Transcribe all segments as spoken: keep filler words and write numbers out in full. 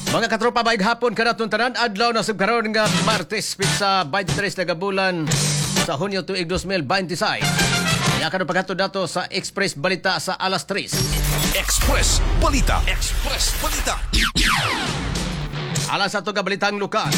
Mga katropa, bayag hapon kanatong tanan, adlaw na sugkaron nga Martes, pizza twenty-three na gabulan sa Hunyo tuig twenty twenty-six. Kaya ka paghatod dato sa Express Balita sa alas tres. Express Balita. Express Balita. Alas ato ka balitang lokal.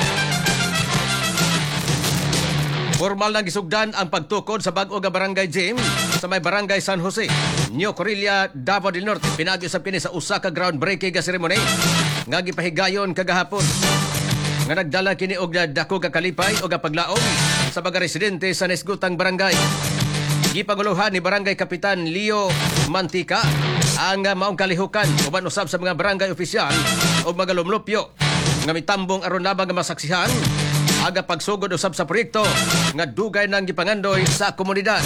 Formal nang gisugdan ang pagtukod sa bag-o nga barangay gym sa may barangay San Jose, New Corilla, Davao del Norte. Pinag-usap kini sa usa ka groundbreaking nga seremony nga gipahigayon kagahapon. Nga nagdala kini og dako ka kalipay o paglaom sa mga residente sa nesgutang barangay. Gipanguluhan ni Barangay Kapitan Leo Mantika ang maong kalihukan uban usab sa mga barangay opisyal o mga lumlupyo nga mitambong aron labang nga masaksihan aga pagsugod usab sa proyekto nga dugay nang gipangandoy sa komunidad.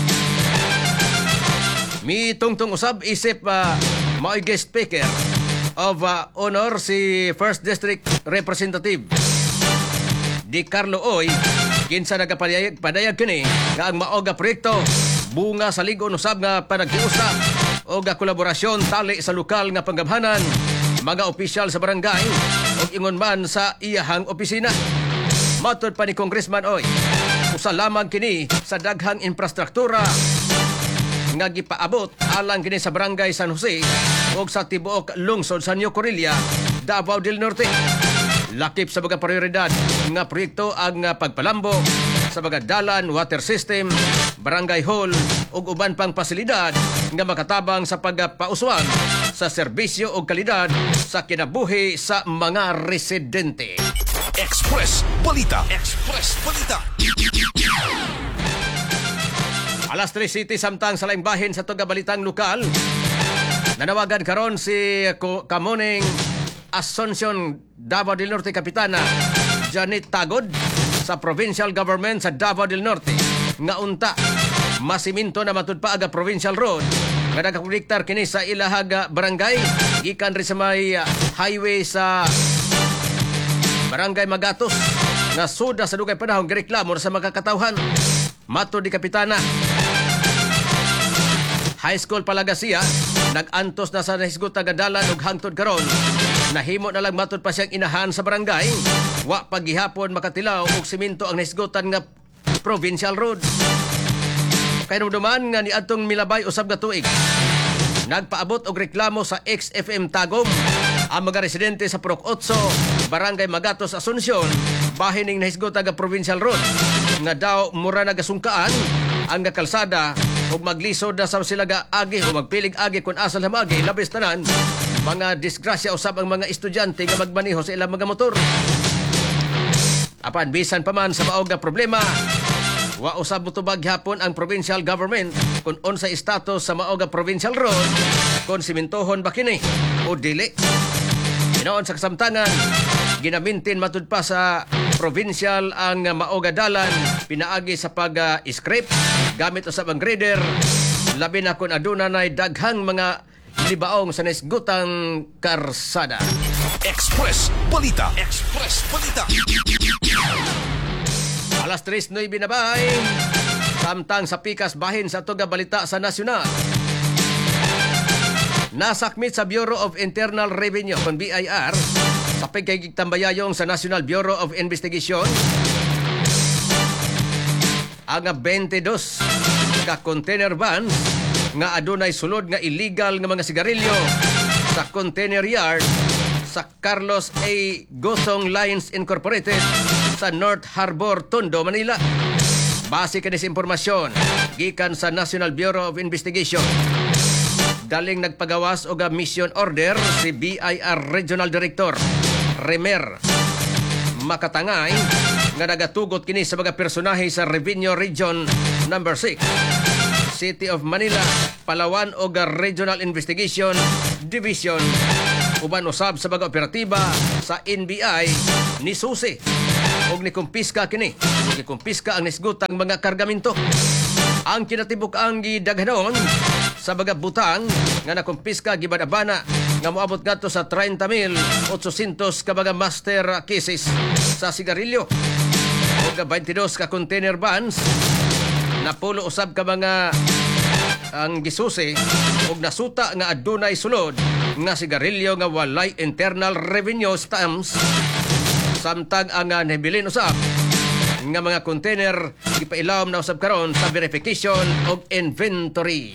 Mitungtong usab isip uh, mao'y guest speaker of uh, honor si First District Representative Di Carlo Oy. Kinsa nagapadayag padayag kini nga ang maoga proyekto bunga sa ligon usab nga panagkiusap o nga kolaborasyon tali sa lokal nga panggamhanan, mga opisyal sa barangay o ingon man sa iyahang opisina. Matod pa ni Congressman Oy, usa lamang kini sa daghang infrastruktura nga gipaabot alang kini sa barangay San Jose o sa tibuok lungsod sa New Corilla, Davao del Norte. Lakip sa mga prioridad nga proyekto ang pagpalambo sa mga dalan, water system, barangay hall ug uban pang pasilidad nga makatabang sa pagpauswag sa serbisyo ug kalidad sa kinabuhi sa mga residente. Express Balita. Express Balita. Alas tres City samtang sa laing bahin sa tuga balitang lokal. Nanawagan karon si Kamuning Asuncion Davao del Norte Kapitana Janet Tagod sa provincial government sa Davao del Norte nga unta masiminto na matud pa aga provincial road nga nagakonektar kini sa ilahaga barangay gikan ri sa may uh, highway sa Barangay Magatos nga suda sa dugay panahon gireklamo sa mga katawhan. Matud di Kapitana, high school palaga siya, nag-antos na sa nahisgutan nga dalan ug hangtod karon nahimo na lang matud pa siyang inahan sa barangay. Wa paghihapon makatilaw og simento ang nahisgutan nga provincial road. Kay duman nga niadtong milabay usab nga tuig, nagpaabot og reklamo sa X F M Tagum ang mga residente sa Purok eight, Barangay Magatos, Asuncion, bahin ning nahisgutan nga provincial road nga daw mura nagasungkaan ang nga kalsada ug maglisod na sa sila ga agi o magpilig agi kung asal na magi labis tanan mga disgrasya usab ang mga estudyante nga magmaneho sa ilang mga motor. Apan bisan pa man sa maog nga problema, wa usab motubag hapon ang provincial government kung unsay status sa maog nga provincial road, kung simintohon ba kini o dili. Hinoon sa kasamtangan, ginamintin matud pa sa provincial ang maog nga dalan pinaagi sa pag-script gamit usab ang grader, labi na kung aduna nay daghang mga libaong sa nesgutang karsada. Express Balita. Express Balita. Alas tres nueve na bay, samtang sa pikas bahin sa tuga balita sa nasyonal. Nasakmit sa Bureau of Internal Revenue kung B I R sa pagkikigtambayayong sa National Bureau of Investigation ang twenty-two ka container vans nga adunay sulod nga illegal nga mga sigarilyo sa container yard sa Carlos A. Gosong Lines Incorporated sa North Harbor, Tondo, Manila. Base kini sa impormasyon gikan sa National Bureau of Investigation, daling nagpagawas og mission order si B I R Regional Director Remer Makatangay nga nagatugot kini sa mga personahe sa Revenue Region number six, City of Manila, Palawan og Regional Investigation Division uban usab sa mga operatiba sa N B I ni Susi og ni kumpiska kini ni kumpiska ang nisgutang mga kargamento. Ang kinatibuk ang gidaghanon sa mga butang nga nakumpiska gibadabana nga moabot ngadto sa thirty mil eight hundred ka mga master cases sa sigarilyo ug twenty-two ka container vans napulo usab ka mga ang gisusi ug nasuta nga adunay sulod nga sigarilyo nga walay internal revenue stamps samtang ang uh, nabilin usab nga mga container ipailawom na usab karon sa verification og inventory.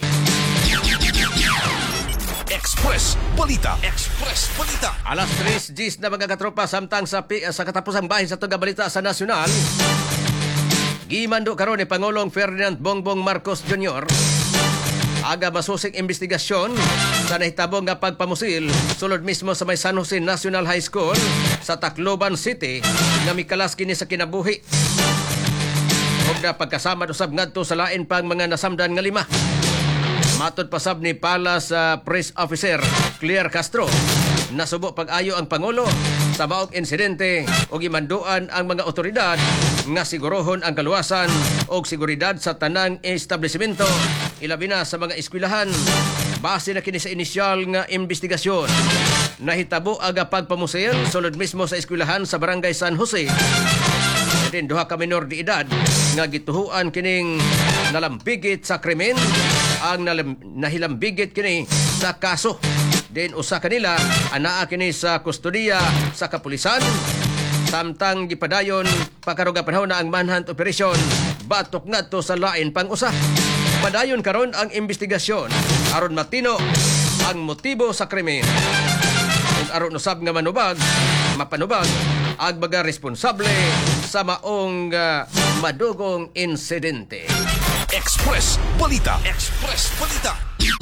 Express Balita. Express Balita. Alas tres gis na mga katropa samtang sa, pi- sa katapusang bahin sa tuga balita sa nasyonal. Gimando karon ni Pangulong Ferdinand Bongbong Marcos Junior aga masusing investigasyon sa nahitabong nga pagpamusil sulod mismo sa may San Jose National High School sa Tacloban City nga mikalas kini sa kinabuhi. Og na pagkasama usab ngadto sa lain pang mga nasamdan nga lima. Matod pasab ni Palace uh, Press Officer Claire Castro, nasubo pag-ayo ang Pangulo sa maong insidente o gimanduan ang mga otoridad nga sigurohon ang kaluwasan o seguridad sa tanang establishmento, ilabi na sa mga eskwelahan. Base na kini sa inisyal nga investigasyon, nahitabo aga pagpamusil sulod mismo sa eskwelahan sa Barangay San Jose. Din duha ka minor de edad nga gituhuan kining nalambigit sa krimen, ang nalam, nahilambigit kini sa kaso. Din usa kanila anaa kini sa kustodiya sa kapulisan samtang gipadayon pagkaruga panahon na ang manhunt operation batok ngadto sa lain pang usa. Padayon karon ang investigasyon aron matino ang motibo sa krimen. Ug aron usab nga manubag mapanubag ang mga responsable sa maong uh, madugong insidente. Express Balita. Express Balita.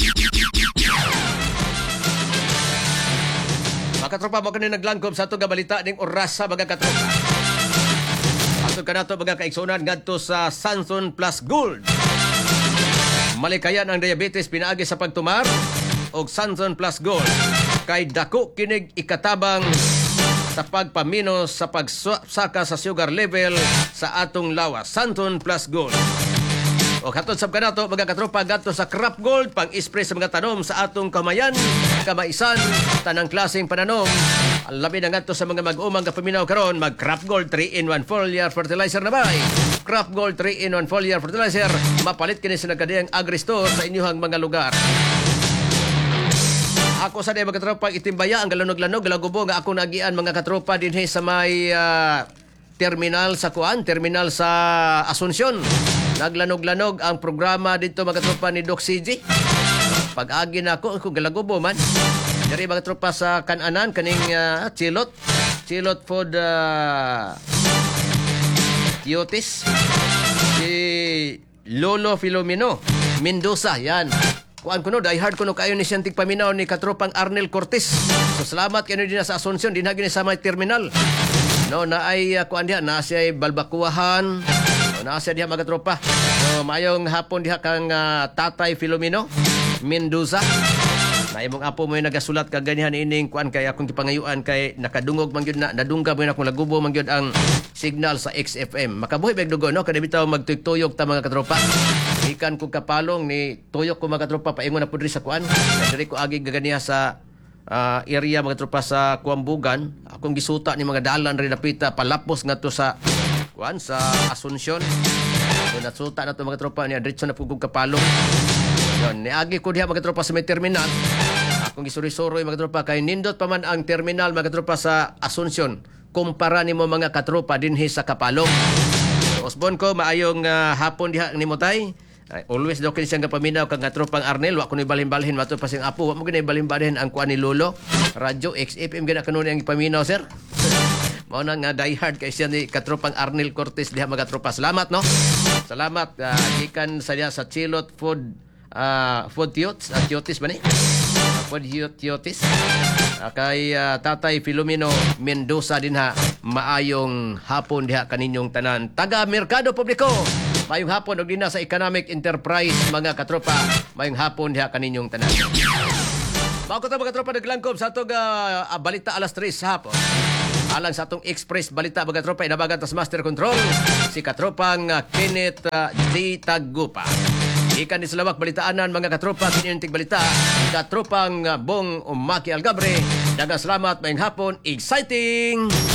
Mga katropa, mo kanina naglangkob sa itong balita ning oras sa mga katropa. Atod ka na ito mga kaigsunan ngadto sa Sanson Plus Gold. Malikayan ang diabetes pinaagi sa pagtumar og Sanson Plus Gold. Kay dako kinig ikatabang sa pagpaminos sa pagsaka sa sugar level sa atong lawas. Santon Plus Gold. O hatod sab kanato mga katropa gadto sa Crop Gold pang spray sa mga tanom sa atong kamayan, kamaisan, tanang klaseng pananom. Labi na ngadto sa mga mag-umang kapaminaw karon, mag Crop Gold three in one foliar fertilizer na bay. Crop Gold three in one foliar fertilizer, mapalit kini sa nagkadiyang agri-store sa inyong mga lugar. Ako sa mga katropa itimbaya ang galanog-lanog galagubo nga ako nagian mga katropa dinhi sa may uh, terminal sa Kuan, terminal sa Asunsyon. Naglanog-lanog ang programa dito mga katropa ni Doc C G. Pag-agi na ako, ako galagubo man. Dari mga katropa sa Kananan kaning uh, Chilot. Chilot Food uh, Yotis. Si Lolo Filomeno Mendoza, yan. Kuan kuno die hard kuno kayo ni Siantig paminaw ni katropang Arnel Cortez. So salamat kayo din sa Asunsyon din hagi ni sa may terminal. No na ay uh, kuan diha na siya balbakuwahan. No, na siya diha mga tropa. So mayong hapon diha kang uh, Tatay Filomeno Mendoza. Na imong apo mo nagasulat kag ganihan ining kuan kay akong gipangayuan kay nakadungog man gyud na nadungga mo na akong lagubo man gyud ang signal sa X F M. Makabuhi bag dugo no kada bitaw magtuyok ta mga katropa. Ikan ko kapalong ni tuyok ko mga tropa paingon na pudri sa kuan. Diri ko agi gaganiha sa uh, area mga tropa sa Kuambugan. Akong gisuta ni mga dalan ri napita palapos ngadto sa kuan sa Asunsyon. So nasuta na to mga tropa ni diretso na pugog kapalong. Yon niagi ko diha mga tropa sa may terminal. Akong gisuri-suroy mga tropa kay nindot pa man ang terminal mga tropa sa Asunsyon. Kumpara nimo mga katropa dinhi sa Kapalong. So, Osbon ko maayong uh, hapon diha nimo tay. Ay, always daw kini siyang paminaw kang tropang Arnel wa kuno balhin-balhin mato pa sing apo wa mo gani balhin-balhin ang kuan ni Lolo radyo X F M gana kanon ang ipaminaw sir. Mao na nga die hard kay siya ni katropang Arnel Cortez diha mga tropa. Salamat no. Salamat uh, gikan sa diha sa Chilot Food uh, Food Tiots at Tiotis ba ni? Uh, food Tiotis. Uh, kay uh, Tatay Filomeno Mendoza din ha. Maayong hapon diha kaninyong tanan taga Merkado Publiko. Mayong hapon og dinha sa Economic Enterprise mga katropa. Mayong hapon diha kaninyong tanan. Bago ta mga katropa naglangkob sa atong uh, balita alas tres hapon. Alang sa atong Express balita mga katropa inabagan tas Master Control si katropang uh, Kenneth uh, D. Tagupa. Ikan ni Salawak Balitaanan mga katropa kinintig balita katropang uh, Bong Umaki Algabre. Daghang salamat mayong hapon exciting